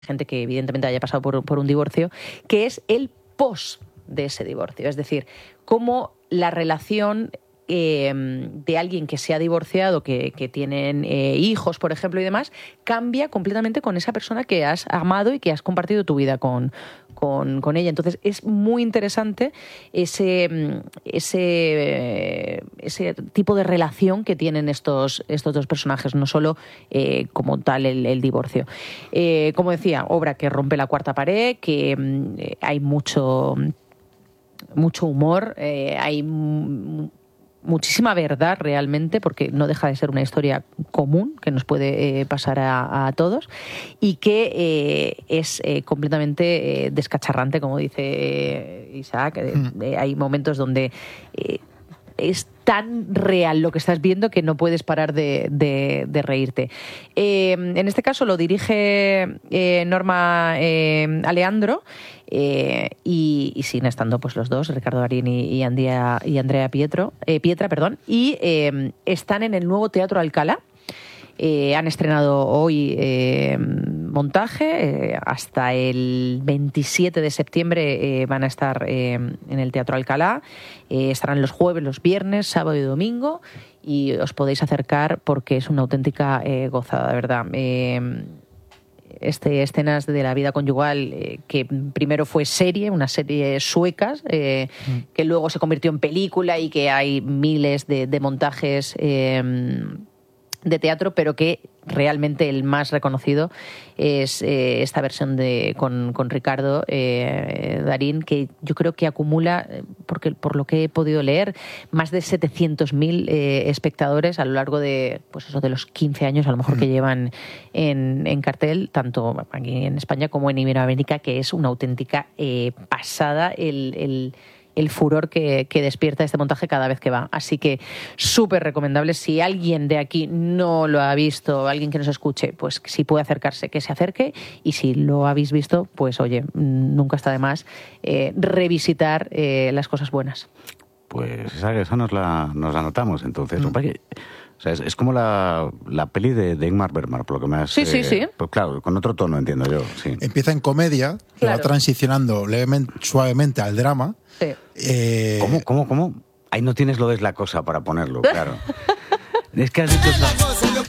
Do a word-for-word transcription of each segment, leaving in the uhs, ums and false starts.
gente que evidentemente haya pasado por, por un divorcio, que es el post de ese divorcio. Es decir, cómo la relación eh, de alguien que se ha divorciado, que, que tienen eh, hijos, por ejemplo, y demás, cambia completamente con esa persona que has amado y que has compartido tu vida con, con, con ella. Entonces, es muy interesante ese, ese, ese tipo de relación que tienen estos, estos dos personajes, no solo eh, como tal el, el divorcio. Eh, como decía, obra que rompe la cuarta pared, que eh, hay mucho, mucho humor, eh, hay m- muchísima verdad realmente, porque no deja de ser una historia común que nos puede eh, pasar a, a todos, y que eh, es eh, completamente eh, descacharrante, como dice eh, Isaac. Eh, mm. eh, hay momentos donde eh, es tan real lo que estás viendo que no puedes parar de, de, de reírte. Eh, en este caso lo dirige eh, Norma eh, Aleandro, eh, y, y siguen estando pues los dos, Ricardo Darín y, y, Andrea, y Andrea Pietro, eh, Pietra, perdón, y eh, están en el nuevo Teatro Alcalá. Eh, han estrenado hoy eh, montaje, eh, hasta el veintisiete de septiembre eh, van a estar eh, en el Teatro Alcalá, eh, estarán los jueves, los viernes, sábado y domingo, y os podéis acercar porque es una auténtica eh, gozada, de verdad. Eh, Este, escenas de la vida conyugal, eh, que primero fue serie, una serie sueca, eh, mm. que luego se convirtió en película y que hay miles de, de montajes eh, de teatro, pero que realmente el más reconocido es eh, esta versión de con, con Ricardo eh, Darín, que yo creo que acumula, porque por lo que he podido leer, más de setecientos mil eh, espectadores a lo largo de, pues eso, de los quince años a lo mejor mm. que llevan en, en cartel, tanto aquí en España como en Iberoamérica, que es una auténtica eh, pasada el, el el furor que, que despierta este montaje cada vez que va. Así que súper recomendable. Si alguien de aquí no lo ha visto, alguien que nos escuche, pues si puede acercarse, que se acerque. Y si lo habéis visto, pues oye, nunca está de más eh, revisitar eh, las cosas buenas. Pues esa, esa nos, la, nos la notamos entonces. Mm. O sea, es, es como la, la peli de, de Ingmar Bergman, por lo que me has... Sí, sí, eh, sí. Pues claro, con otro tono, entiendo yo. Sí. Empieza en comedia, claro. Va transicionando levemente, suavemente al drama. Sí. Eh... ¿Cómo, cómo, cómo? Ahí no tienes lo de la cosa para ponerlo, claro. Es que has dicho eso.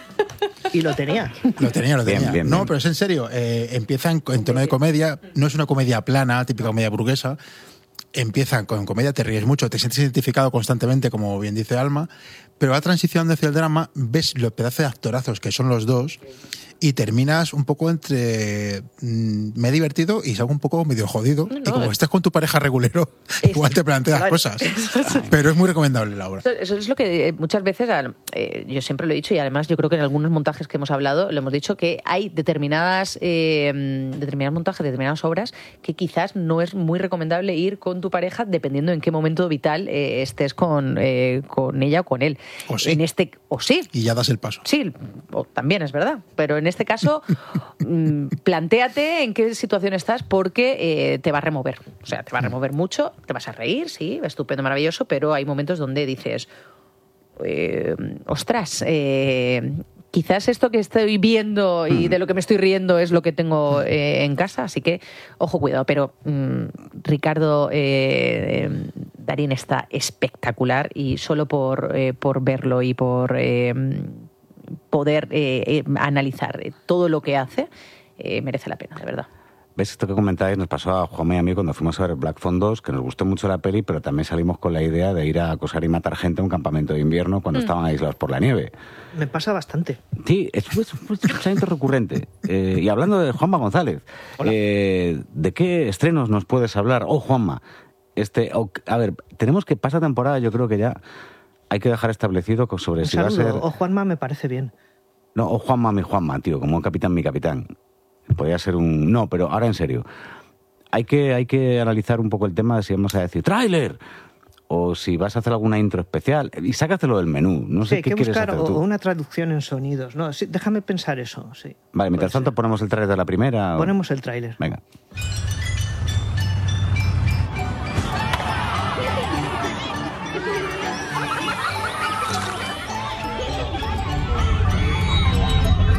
Y lo tenía. Lo tenía, lo tenía. Bien, bien, no, bien. pero es en serio. Eh, empieza en, en tono de comedia. No es una comedia plana, típica comedia burguesa. Empieza con comedia, te ríes mucho, te sientes identificado constantemente, como bien dice Alma, pero va transicionando hacia el drama, ves los pedazos de actorazos que son los dos y terminas un poco entre mmm, me he divertido y salgo un poco medio jodido. No, y como estás con tu pareja regulero, es, igual te planteas claro, cosas. Es, pero es muy recomendable la obra. Eso es lo que muchas veces, eh, yo siempre lo he dicho, y además yo creo que en algunos montajes que hemos hablado lo hemos dicho, que hay determinadas eh, determinados montajes, determinadas obras que quizás no es muy recomendable ir con tu pareja dependiendo en qué momento vital eh, estés con, eh, con ella o con él. O sí. En este, o sí. Y ya das el paso. Sí, o también es verdad, pero en En este caso, mmm, plantéate en qué situación estás porque eh, te va a remover. O sea, te va a remover mucho, te vas a reír, sí, estupendo, maravilloso, pero hay momentos donde dices, eh, ostras, eh, quizás esto que estoy viendo y de lo que me estoy riendo es lo que tengo eh, en casa, así que, ojo, cuidado. Pero mmm, Ricardo eh, eh, Darín está espectacular y solo por, eh, por verlo y por... Eh, poder eh, eh, analizar todo lo que hace, eh, merece la pena, de verdad. ¿Ves? Esto que comentáis nos pasó a Juanma y a mí cuando fuimos a ver Black Phone dos, que nos gustó mucho la peli, pero también salimos con la idea de ir a acosar y matar gente a un campamento de invierno cuando mm. estaban aislados por la nieve. Me pasa bastante. Sí, es, es, es un pensamiento recurrente. Eh, y hablando de Juanma González, eh, ¿de qué estrenos nos puedes hablar? Oh, Juanma, este, oh, a ver, tenemos que pasar temporada, yo creo que ya... Hay que dejar establecido sobre un si saludo. va a ser... O Juanma me parece bien. No, o Juanma mi Juanma, tío, como un capitán mi capitán. Podría ser un... No, pero ahora en serio. Hay que, hay que analizar un poco el tema de si vamos a decir ¡tráiler! O si vas a hacer alguna intro especial. Y sácatelo del menú. No sé sí, qué quieres buscar hacer tú. O una traducción en sonidos. No, sí, déjame pensar eso, sí. Vale, mientras tanto ponemos el tráiler de la primera. Ponemos o... el tráiler. Venga.